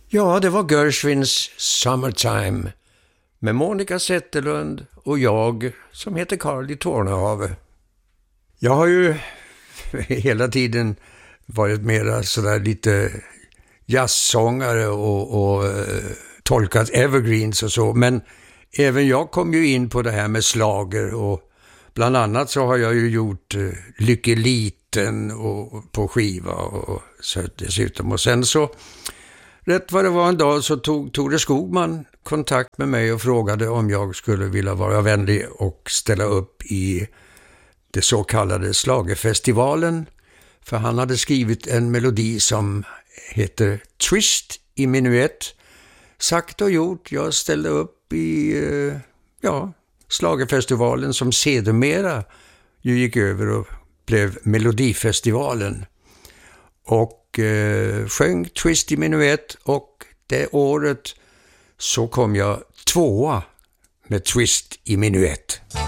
Ja, det var Gershwins Summertime med Monica Zetterlund och jag som heter Carl i Tornehave. Jag har ju hela tiden varit mera sådär lite jazzsångare och tolkat evergreens och så, men även jag kom ju in på det här med slager och bland annat så har jag ju gjort Lykke Liten och på skiva och så dessutom. Och sen så rätt vad det var en dag så tog Tore Skogman kontakt med mig och frågade om jag skulle vilja vara vänlig och ställa upp i det så kallade Schlagerfestivalen. För han hade skrivit en melodi som heter Twist i minuett. Sagt och gjort, jag ställde upp i Schlagerfestivalen som sedermera ju gick över och blev Melodifestivalen. Och sjöng Twist i minuett och det året så kom jag tvåa med Twist i minuett.